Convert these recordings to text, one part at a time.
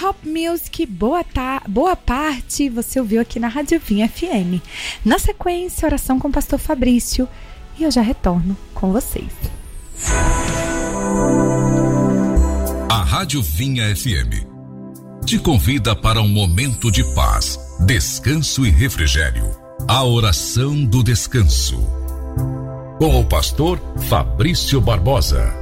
Hop Music, boa parte, você ouviu aqui na Rádio Vinha FM. Na sequência, oração com o pastor Fabrício. E eu já retorno com vocês. A Rádio Vinha FM te convida para um momento de paz, descanso e refrigério. A oração do descanso. Com o pastor Fabrício Barbosa.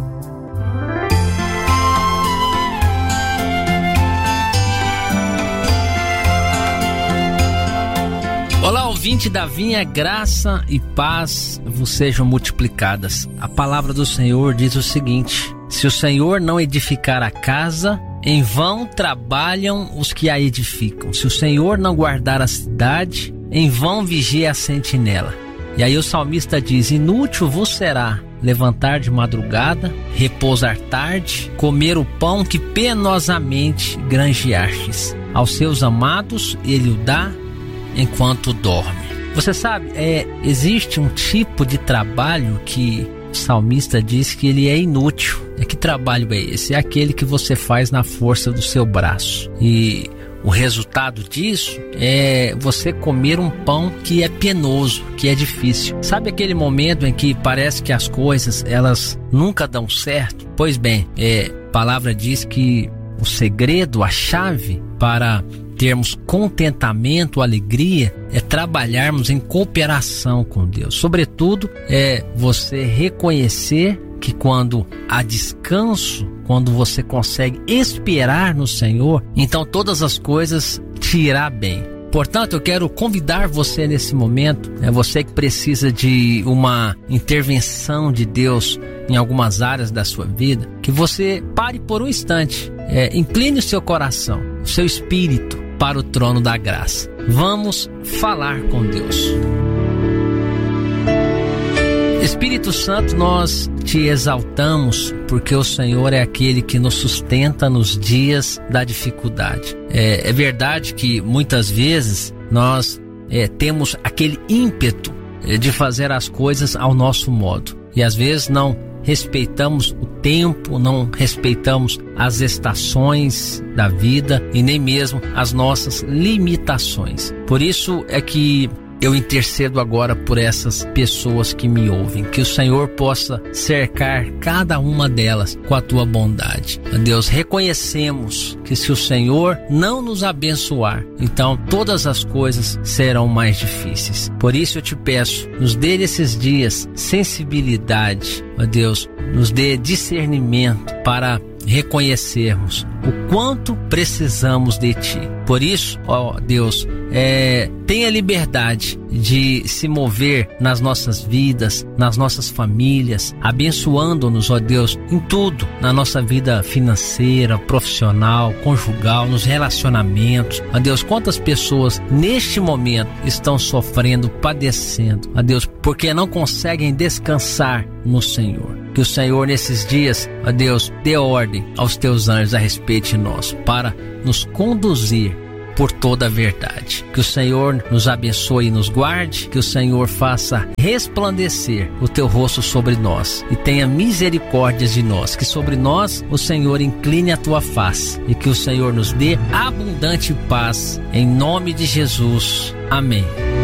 Olá, ouvinte da Vinha, graça e paz vos sejam multiplicadas. A palavra do Senhor diz o seguinte: se o Senhor não edificar a casa, em vão trabalham os que a edificam. Se o Senhor não guardar a cidade, em vão vigia a sentinela. E aí o salmista diz: inútil vos será levantar de madrugada, repousar tarde, comer o pão que penosamente granjeastes. Aos seus amados ele o dá enquanto dorme. Você sabe, existe um tipo de trabalho que o salmista diz que ele é inútil. Que trabalho é esse? É aquele que você faz na força do seu braço. E o resultado disso é você comer um pão que é penoso, que é difícil. Sabe aquele momento em que parece que as coisas, elas nunca dão certo? Pois bem, a palavra diz que o segredo, a chave para termos contentamento, alegria, é trabalharmos em cooperação com Deus. Sobretudo, é você reconhecer que quando há descanso, quando você consegue esperar no Senhor, então todas as coisas te irá bem. Portanto, eu quero convidar você nesse momento, você que precisa de uma intervenção de Deus em algumas áreas da sua vida, que você pare por um instante, incline o seu coração, o seu espírito para o trono da graça. Vamos falar com Deus. Espírito Santo, nós te exaltamos porque o Senhor é aquele que nos sustenta nos dias da dificuldade. É verdade que muitas vezes nós temos aquele ímpeto de fazer as coisas ao nosso modo e às vezes não respeitamos o tempo, não respeitamos as estações da vida e nem mesmo as nossas limitações. Por isso é que eu intercedo agora por essas pessoas que me ouvem, que o Senhor possa cercar cada uma delas com a tua bondade. Deus, reconhecemos que se o Senhor não nos abençoar, então todas as coisas serão mais difíceis. Por isso eu te peço, nos dê nesses dias sensibilidade, ó Deus, nos dê discernimento para reconhecermos o quanto precisamos de Ti. Por isso, ó Deus, tenha liberdade de se mover nas nossas vidas, nas nossas famílias, abençoando-nos, ó Deus, em tudo, na nossa vida financeira, profissional, conjugal, nos relacionamentos. Ó Deus, quantas pessoas neste momento estão sofrendo, padecendo, ó Deus, porque não conseguem descansar no Senhor. Que o Senhor nesses dias, ó Deus, dê ordem aos teus anjos a respeito de nós, para nos conduzir por toda a verdade. Que o Senhor nos abençoe e nos guarde, que o Senhor faça resplandecer o teu rosto sobre nós e tenha misericórdia de nós, que sobre nós o Senhor incline a tua face e que o Senhor nos dê abundante paz, em nome de Jesus. Amém.